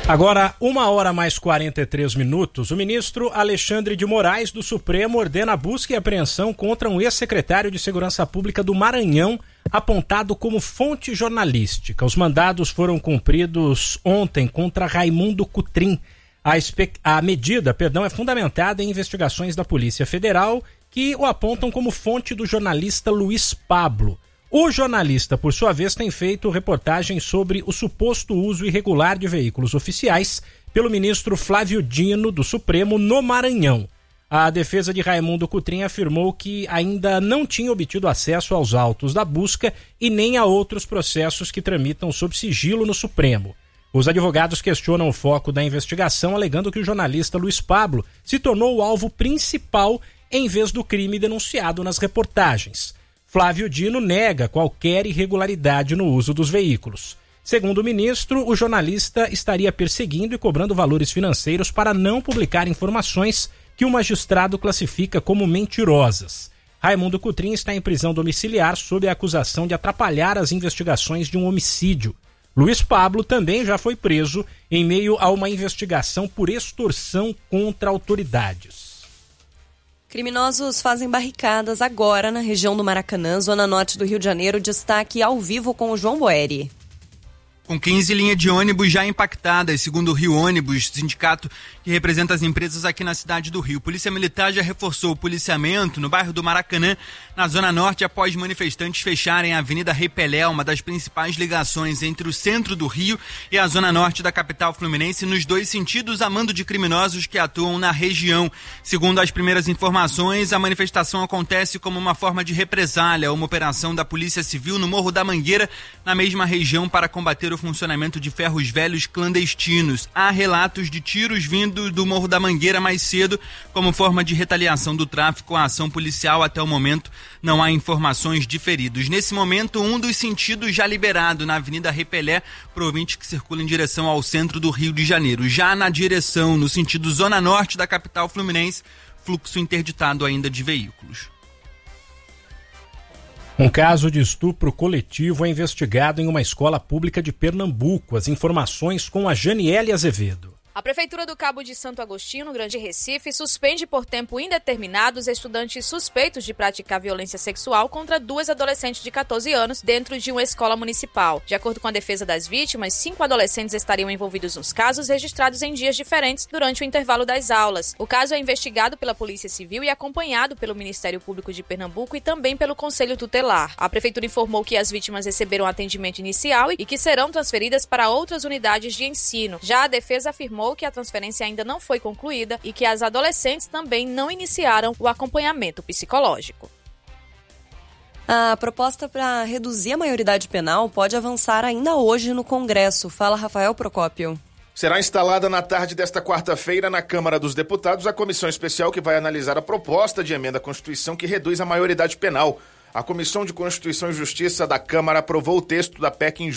Agora, 1h mais 43 minutos, o ministro Alexandre de Moraes do Supremo ordena a busca e apreensão contra um ex-secretário de Segurança Pública do Maranhão, apontado como fonte jornalística. Os mandados foram cumpridos ontem contra Raimundo Cutrim. A medida é fundamentada em investigações da Polícia Federal que o apontam como fonte do jornalista Luiz Pablo. O jornalista, por sua vez, tem feito reportagens sobre o suposto uso irregular de veículos oficiais pelo ministro Flávio Dino, do Supremo, no Maranhão. A defesa de Raimundo Cutrim afirmou que ainda não tinha obtido acesso aos autos da busca e nem a outros processos que tramitam sob sigilo no Supremo. Os advogados questionam o foco da investigação, alegando que o jornalista Luiz Pablo se tornou o alvo principal em vez do crime denunciado nas reportagens. Flávio Dino nega qualquer irregularidade no uso dos veículos. Segundo o ministro, o jornalista estaria perseguindo e cobrando valores financeiros para não publicar informações que o magistrado classifica como mentirosas. Raimundo Cutrim está em prisão domiciliar sob a acusação de atrapalhar as investigações de um homicídio. Luiz Pablo também já foi preso em meio a uma investigação por extorsão contra autoridades. Criminosos fazem barricadas agora na região do Maracanã, zona norte do Rio de Janeiro. Destaque ao vivo com o João Boeri. Com 15 linhas de ônibus já impactadas, segundo o Rio Ônibus, sindicato que representa as empresas aqui na cidade do Rio. Polícia Militar já reforçou o policiamento no bairro do Maracanã, na Zona Norte, após manifestantes fecharem a Avenida Rei Pelé, uma das principais ligações entre o centro do Rio e a Zona Norte da capital fluminense, nos dois sentidos, a mando de criminosos que atuam na região. Segundo as primeiras informações, a manifestação acontece como uma forma de represália a uma operação da Polícia Civil no Morro da Mangueira, na mesma região, para combater o funcionamento de ferros velhos clandestinos. Há relatos de tiros vindo do Morro da Mangueira mais cedo como forma de retaliação do tráfico à ação policial. Até o momento não há informações de feridos. Nesse momento, um dos sentidos já liberado na Avenida Rei Pelé para o ouvinte que circula em direção ao centro do Rio de Janeiro. Já na direção, no sentido Zona Norte da capital fluminense, fluxo interditado ainda de veículos. Um caso de estupro coletivo é investigado em uma escola pública de Pernambuco. As informações com a Janiele Azevedo. A Prefeitura do Cabo de Santo Agostinho, no Grande Recife, suspende por tempo indeterminado os estudantes suspeitos de praticar violência sexual contra duas adolescentes de 14 anos dentro de uma escola municipal. De acordo com a defesa das vítimas, 5 adolescentes estariam envolvidos nos casos registrados em dias diferentes durante o intervalo das aulas. O caso é investigado pela Polícia Civil e acompanhado pelo Ministério Público de Pernambuco e também pelo Conselho Tutelar. A Prefeitura informou que as vítimas receberam atendimento inicial e que serão transferidas para outras unidades de ensino. Já a defesa afirmou que a transferência ainda não foi concluída e que as adolescentes também não iniciaram o acompanhamento psicológico. A proposta para reduzir a maioridade penal pode avançar ainda hoje no Congresso. Fala, Rafael Procópio. Será instalada na tarde desta quarta-feira na Câmara dos Deputados a comissão especial que vai analisar a proposta de emenda à Constituição que reduz a maioridade penal. A Comissão de Constituição e Justiça da Câmara aprovou o texto da PEC em